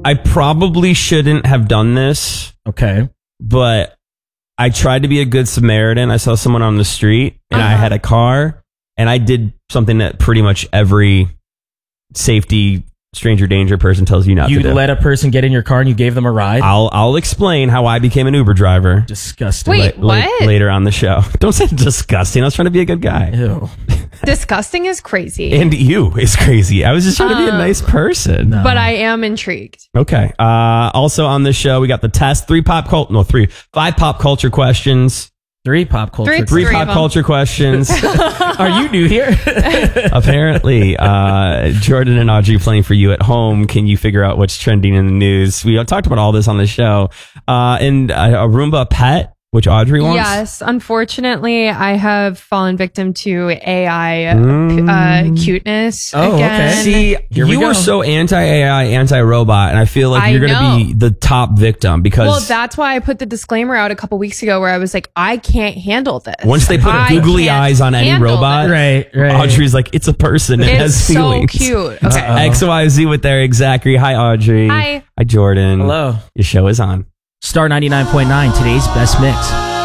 I probably shouldn't have done this. Okay. But I tried to be a good Samaritan. I saw someone on the street and I had a car and I did something that pretty much every safety stranger danger person tells you not to do. You let a person get in your car and you gave them a ride? I'll explain how I became an Uber driver. Disgusting. Wait, what? Later on the show. Don't say disgusting. I was trying to be a good guy. Ew. Disgusting is crazy. And you is crazy. I was just trying to be a nice person. No. But I am intrigued. Okay. Also on this show, we got the test. 5 pop culture questions. 3 pop culture. Three Three pop of them. culture questions. Are you new here? Apparently, Jordan and Audrey playing for you at home. Can you figure out what's trending in the news? We talked about all this on the show. And a Roomba pet, which Audrey wants. Yes, unfortunately, I have fallen victim to AI cuteness Oh, again. okay. See, Here we you go. were so anti-AI, anti-robot, and I feel like I you're going to be the top victim because Well, that's why I put the disclaimer out a couple weeks ago where I was like, I can't handle this. once they put I googly can't eyes on any handle robot, this. Right. Audrey's like, it's a person. It It's has so feelings. cute. Okay. XYZ with Eric Zachary. Hi, Audrey. Hi. Hi, Jordan. Hello. Your show is on. Star 99.9, today's best mix.